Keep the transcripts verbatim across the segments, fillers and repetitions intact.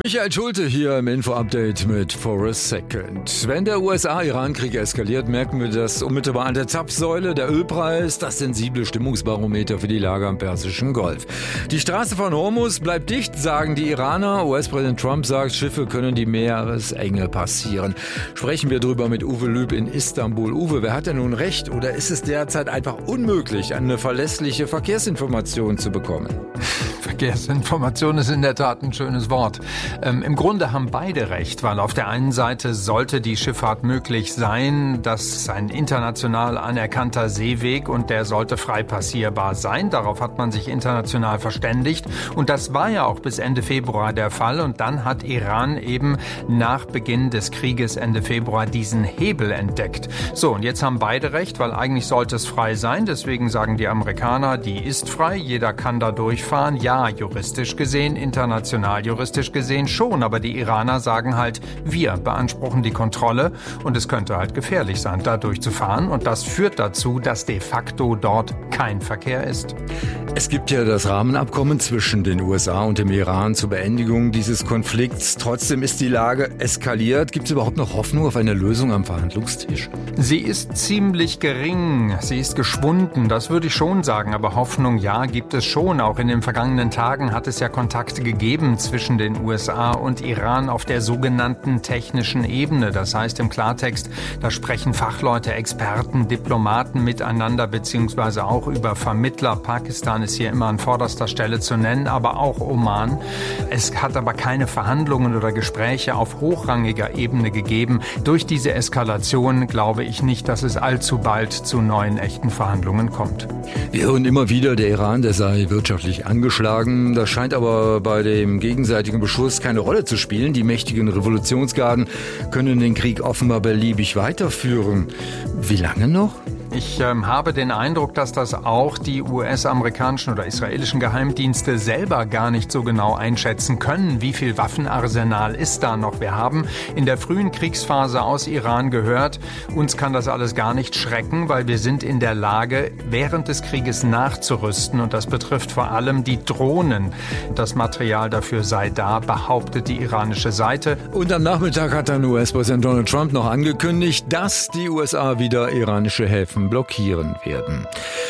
Michael Schulte hier im Info-Update mit For a Second. Wenn der U S A-Iran-Krieg eskaliert, merken wir das unmittelbar an der Zapfsäule. Der Ölpreis, das sensible Stimmungsbarometer für die Lage am Persischen Golf. Die Straße von Hormuz bleibt dicht, sagen die Iraner. U S-Präsident Trump sagt, Schiffe können die Meeresenge passieren. Sprechen wir drüber mit Uwe Lüb in Istanbul. Uwe, wer hat denn nun recht? Oder ist es derzeit einfach unmöglich, eine verlässliche Verkehrsinformation zu bekommen? Verkehrsinformation ist in der Tat ein schönes Wort. Ähm, Im Grunde haben beide recht, weil auf der einen Seite sollte die Schifffahrt möglich sein, das ist ein international anerkannter Seeweg und der sollte frei passierbar sein. Darauf hat man sich international verständigt und das war ja auch bis Ende Februar der Fall und dann hat Iran eben nach Beginn des Krieges Ende Februar diesen Hebel entdeckt. So, und jetzt haben beide recht, weil eigentlich sollte es frei sein, deswegen sagen die Amerikaner, die ist frei, jeder kann da durchfahren. Ja, juristisch gesehen, international juristisch gesehen schon, aber die Iraner sagen halt, wir beanspruchen die Kontrolle und es könnte halt gefährlich sein, da durchzufahren und das führt dazu, dass de facto dort kein Verkehr ist. Es gibt ja das Rahmenabkommen zwischen den U S A und dem Iran zur Beendigung dieses Konflikts. Trotzdem ist die Lage eskaliert. Gibt es überhaupt noch Hoffnung auf eine Lösung am Verhandlungstisch? Sie ist ziemlich gering. Sie ist geschwunden, das würde ich schon sagen. Aber Hoffnung, ja, gibt es schon. Auch in den vergangenen Tagen hat es ja Kontakte gegeben zwischen den U S A und Iran auf der sogenannten technischen Ebene. Das heißt im Klartext, da sprechen Fachleute, Experten, Diplomaten miteinander, beziehungsweise auch über Vermittler. Pakistan ist hier immer an vorderster Stelle zu nennen, aber auch Oman. Es hat aber keine Verhandlungen oder Gespräche auf hochrangiger Ebene gegeben. Durch diese Eskalation glaube ich nicht, dass es allzu bald zu neuen echten Verhandlungen kommt. Wir hören immer wieder, der Iran, der sei wirtschaftlich angeschlagen. Das scheint aber bei dem gegenseitigen Beschuss keine Rolle zu spielen. Die mächtigen Revolutionsgarden können den Krieg offenbar beliebig weiterführen. Wie lange noch? Ich ähm, habe den Eindruck, dass das auch die U S-amerikanischen oder israelischen Geheimdienste selber gar nicht so genau einschätzen können. Wie viel Waffenarsenal ist da noch? Wir haben in der frühen Kriegsphase aus Iran gehört, uns kann das alles gar nicht schrecken, weil wir sind in der Lage, während des Krieges nachzurüsten. Und das betrifft vor allem die Drohnen. Das Material dafür sei da, behauptet die iranische Seite. Und am Nachmittag hat dann U S-Präsident Donald Trump noch angekündigt, dass die U S A wieder iranische Häfen blockieren werden.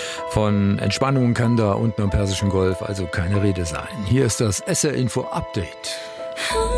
Von Entspannung kann da unten am Persischen Golf also keine Rede sein. Hier ist das S R Info Update.